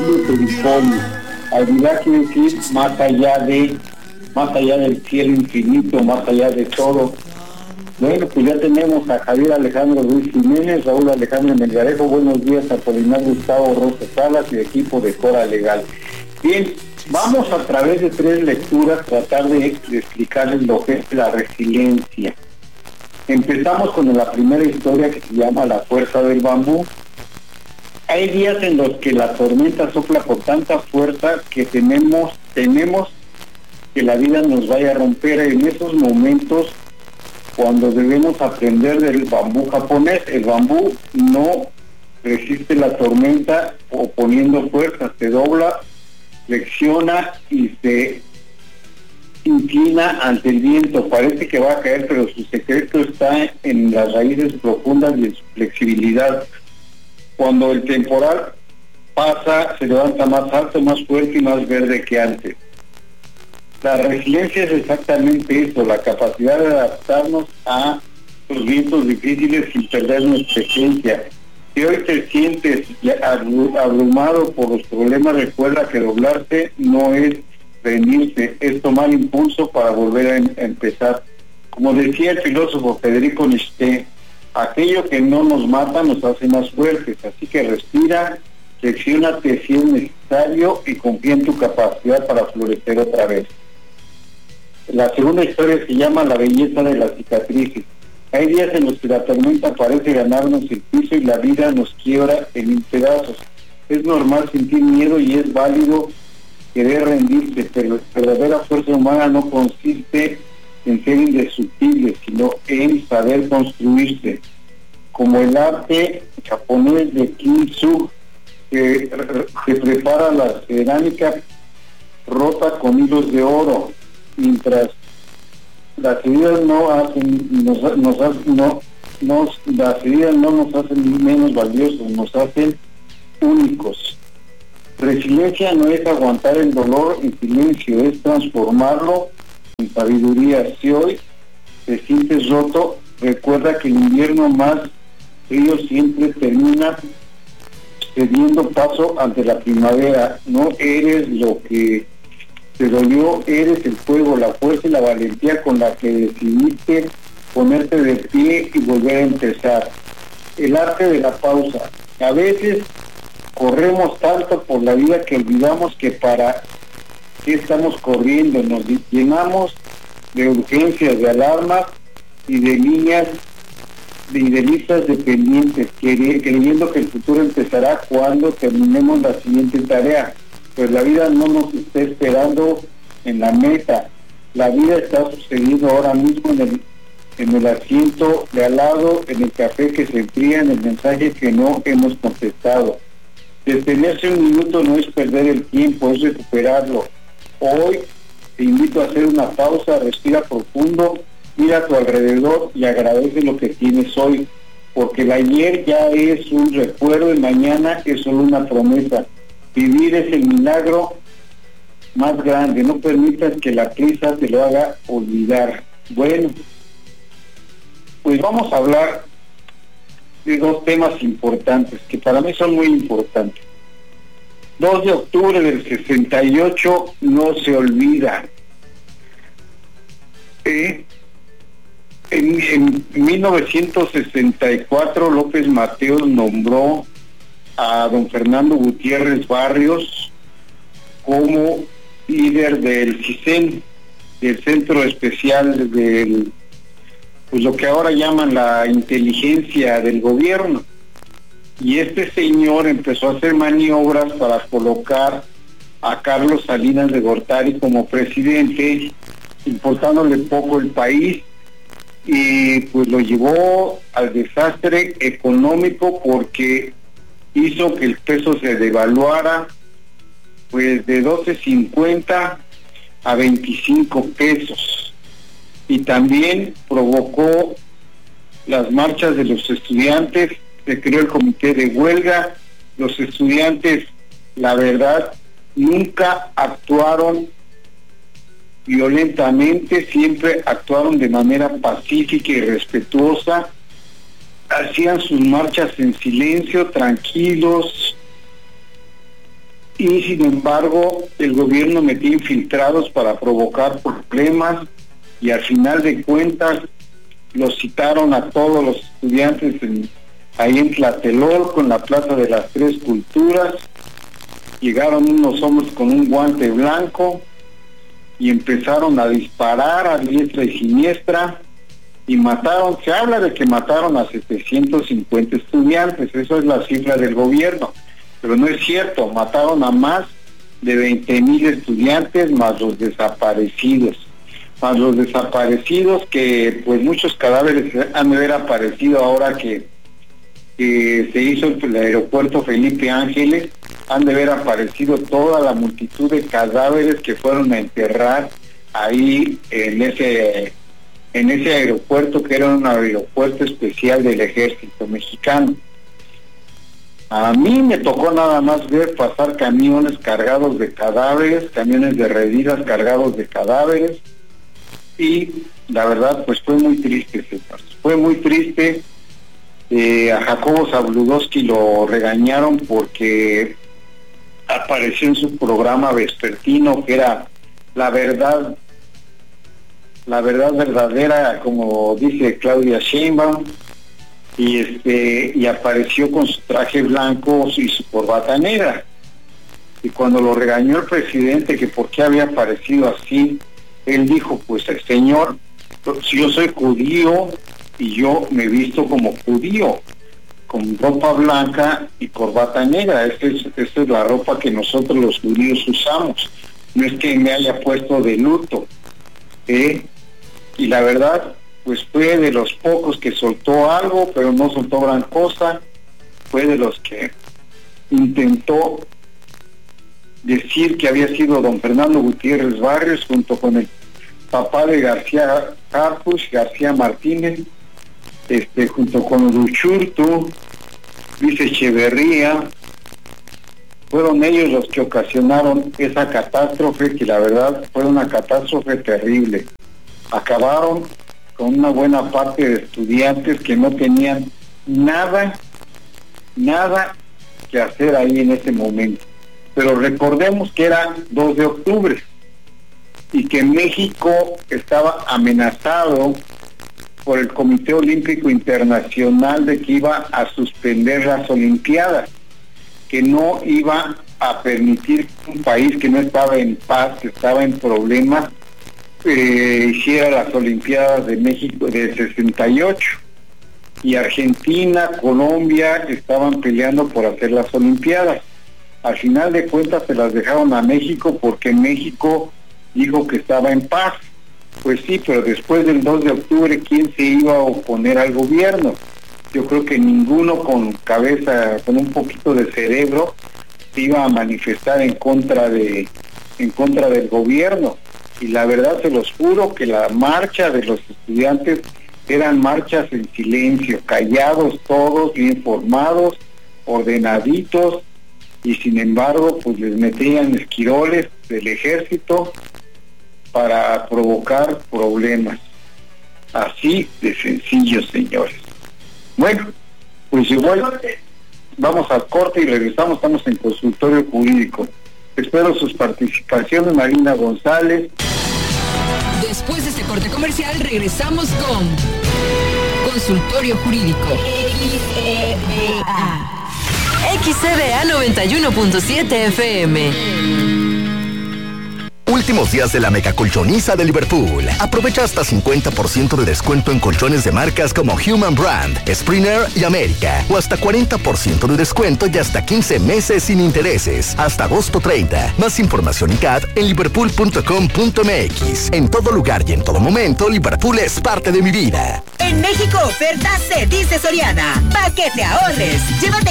Ayudar quiere decir más allá del cielo infinito, más allá de todo. Bueno, pues ya tenemos a Javier Alejandro Ruiz Jiménez, Raúl Alejandro Melgarejo. Buenos días a Polinar Gustavo Rosa Salas y equipo de Cora Legal. Bien, vamos a través de 3 lecturas tratar de explicarles lo que es la resiliencia. Empezamos con la primera historia que se llama La fuerza del bambú. Hay días en los que la tormenta sopla con tanta fuerza que tememos que la vida nos vaya a romper. En esos momentos, cuando debemos aprender del bambú japonés, el bambú no resiste la tormenta oponiendo fuerza, se dobla, flexiona y se inclina ante el viento. Parece que va a caer, pero su secreto está en las raíces profundas y en su flexibilidad. Cuando el temporal pasa, se levanta más alto, más fuerte y más verde que antes. La resiliencia es exactamente eso, la capacidad de adaptarnos a los vientos difíciles sin perder nuestra esencia. Si hoy te sientes abrumado por los problemas, recuerda que doblarse no es rendirse, es tomar impulso para volver a empezar. Como decía el filósofo Federico Nietzsche, aquello que no nos mata nos hace más fuertes, así que respira, flexiónate si es necesario y confía en tu capacidad para florecer otra vez. La segunda historia se llama La belleza de las cicatrices. Hay días en los que la tormenta parece ganarnos el piso y la vida nos quiebra en 1000 pedazos. Es normal sentir miedo y es válido querer rendirse, pero la verdadera fuerza humana no consiste en ser indestructible, sino en saber construirse. Como el arte japonés de Kintsugi, que prepara la cerámica rota con hilos de oro, mientras las heridas las heridas no nos hacen menos valiosos, nos hacen únicos. Resiliencia no es aguantar el dolor en silencio, es transformarlo en sabiduría. Si hoy te sientes roto, recuerda que el invierno más frío siempre termina cediendo paso ante la primavera. No eres lo que te dolió, eres el fuego, la fuerza y la valentía con la que decidiste ponerte de pie y volver a empezar. El arte de la pausa. A veces corremos tanto por la vida que olvidamos que para qué estamos corriendo. Nos llenamos de urgencias, de alarmas y de líneas y de listas de pendientes, creyendo que el futuro empezará cuando terminemos la siguiente tarea. Pues la vida no nos está esperando en la meta. La vida está sucediendo ahora mismo en el asiento de al lado, en el café que se enfría, en el mensaje que no hemos contestado. Detenerse un minuto no es perder el tiempo, es recuperarlo. Hoy te invito a hacer una pausa, respira profundo, mira a tu alrededor y agradece lo que tienes hoy, porque el ayer ya es un recuerdo, el mañana es solo una promesa. Vivir es el milagro más grande, no permitas que la prisa te lo haga olvidar. Bueno, pues vamos a hablar de 2 temas importantes, que para mí son muy importantes. 2 de octubre del 68 no se olvida. En 1964 López Mateos nombró a don Fernando Gutiérrez Barrios como líder del CISEN, del Centro Especial del, pues lo que ahora llaman la inteligencia del gobierno. Y este señor empezó a hacer maniobras para colocar a Carlos Salinas de Gortari como presidente, importándole poco el país, y pues lo llevó al desastre económico porque hizo que el peso se devaluara pues de 12.50 a 25 pesos, y también provocó las marchas de los estudiantes. Se creó el comité de huelga. Los estudiantes, la verdad, nunca actuaron violentamente, siempre actuaron de manera pacífica y respetuosa, hacían sus marchas en silencio, tranquilos, y sin embargo el gobierno metía infiltrados para provocar problemas, y al final de cuentas los citaron a todos los estudiantes ahí en Tlatelolco, en la Plaza de las Tres Culturas. Llegaron unos hombres con un guante blanco y empezaron a disparar a diestra y siniestra, y mataron, se habla de que mataron a 750 estudiantes, eso es la cifra del gobierno, pero no es cierto, mataron a más de 20,000 estudiantes, más los desaparecidos, que pues muchos cadáveres han de haber aparecido ahora que se hizo el aeropuerto Felipe Ángeles, han de haber aparecido toda la multitud de cadáveres que fueron a enterrar ahí en ese aeropuerto, que era un aeropuerto especial del ejército mexicano. A mí me tocó nada más ver pasar camiones cargados de cadáveres, camiones de redilas cargados de cadáveres, y la verdad pues fue muy triste, fue muy triste. A Jacobo Zabludovsky lo regañaron porque apareció en su programa vespertino, que era la verdad verdadera, como dice Claudia Sheinbaum, y apareció con su traje blanco y su corbata negra. Y cuando lo regañó el presidente que por qué había aparecido así, él dijo, pues el señor, si yo soy judío y yo me visto como judío, con ropa blanca y corbata negra, esta es la ropa que nosotros los judíos usamos, no es que me haya puesto de luto, y la verdad pues fue de los pocos que soltó algo, pero no soltó gran cosa, fue de los que intentó decir que había sido don Fernando Gutiérrez Barrios junto con el papá de García Harfuch, García Martínez, junto con Uruchurtu, Luis Echeverría. Fueron ellos los que ocasionaron esa catástrofe, que la verdad fue una catástrofe terrible. Acabaron con una buena parte de estudiantes que no tenían nada que hacer ahí en ese momento. Pero recordemos que era 2 de octubre y que México estaba amenazado por el Comité Olímpico Internacional de que iba a suspender las Olimpiadas, que no iba a permitir que un país que no estaba en paz, que estaba en problemas, hiciera las Olimpiadas de México de 68. Y Argentina, Colombia estaban peleando por hacer las Olimpiadas. Al final de cuentas se las dejaron a México porque México dijo que estaba en paz. Pues sí, pero después del 2 de octubre, ¿quién se iba a oponer al gobierno? Yo creo que ninguno con cabeza, con un poquito de cerebro, se iba a manifestar en contra del gobierno. Y la verdad, se los juro que la marcha de los estudiantes eran marchas en silencio, callados todos, bien formados, ordenaditos, y sin embargo, pues les metían esquiroles del ejército para provocar problemas. Así de sencillo, señores. Bueno, pues igual vamos al corte y regresamos, estamos en Consultorio Jurídico. Espero sus participaciones, Marina González. Después de este corte comercial regresamos con Consultorio Jurídico. XCBA 91.7 FM. Últimos días de la megacolchoniza de Liverpool. Aprovecha hasta 50% de descuento en colchones de marcas como Human Brand, Springer y América. O hasta 40% de descuento y hasta 15 meses sin intereses. Hasta agosto 30. Más información y CAT en liverpool.com.mx. En todo lugar y en todo momento, Liverpool es parte de mi vida. En México, oferta se dice Soriana. Pa' que te ahorres. Llévate